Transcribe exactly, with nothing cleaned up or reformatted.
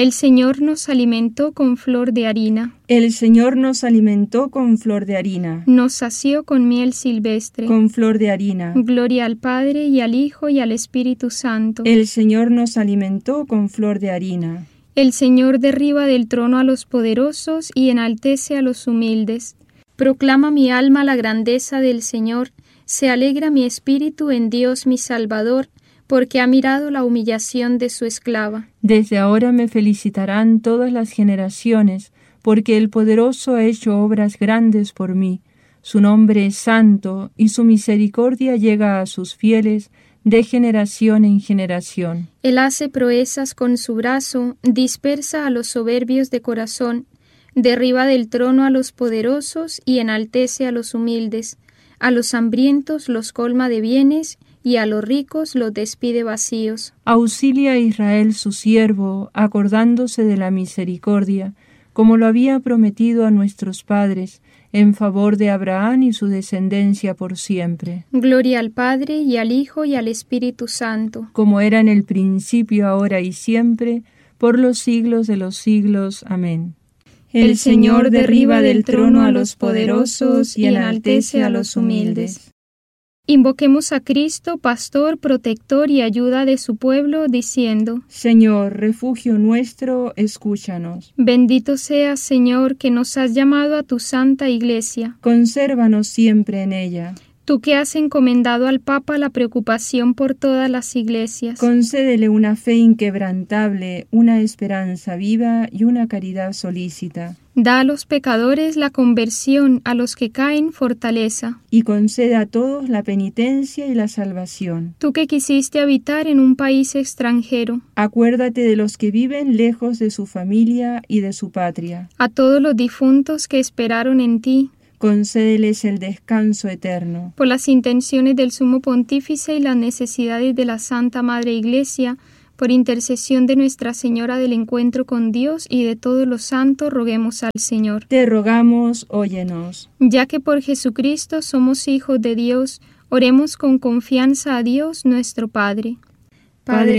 El Señor nos alimentó con flor de harina. El Señor nos alimentó con flor de harina. Nos sació con miel silvestre. Con flor de harina. Gloria al Padre, y al Hijo, y al Espíritu Santo. El Señor nos alimentó con flor de harina. El Señor derriba del trono a los poderosos y enaltece a los humildes. Proclama mi alma la grandeza del Señor. Se alegra mi espíritu en Dios mi Salvador, porque ha mirado la humillación de su esclava. Desde ahora me felicitarán todas las generaciones, porque el Poderoso ha hecho obras grandes por mí. Su nombre es santo, y su misericordia llega a sus fieles de generación en generación. Él hace proezas con su brazo, dispersa a los soberbios de corazón, derriba del trono a los poderosos y enaltece a los humildes. A los hambrientos los colma de bienes, y a los ricos los despide vacíos. Auxilia a Israel su siervo, acordándose de la misericordia, como lo había prometido a nuestros padres, en favor de Abraham y su descendencia por siempre. Gloria al Padre, y al Hijo, y al Espíritu Santo. Como era en el principio, ahora y siempre, por los siglos de los siglos. Amén. El Señor derriba del trono a los poderosos y enaltece a los humildes. Invoquemos a Cristo, pastor, protector y ayuda de su pueblo, diciendo: Señor, refugio nuestro, escúchanos. Bendito seas, Señor, que nos has llamado a tu santa iglesia. Consérvanos siempre en ella. Tú que has encomendado al Papa la preocupación por todas las iglesias. Concédele una fe inquebrantable, una esperanza viva y una caridad solícita. Da a los pecadores la conversión, a los que caen fortaleza. Y concede a todos la penitencia y la salvación. Tú que quisiste habitar en un país extranjero. Acuérdate de los que viven lejos de su familia y de su patria. A todos los difuntos que esperaron en ti. Concédeles el descanso eterno. Por las intenciones del Sumo Pontífice y las necesidades de la Santa Madre Iglesia, por intercesión de Nuestra Señora del Encuentro con Dios y de todos los santos, roguemos al Señor. Te rogamos, óyenos. Ya que por Jesucristo somos hijos de Dios, oremos con confianza a Dios nuestro Padre. Padre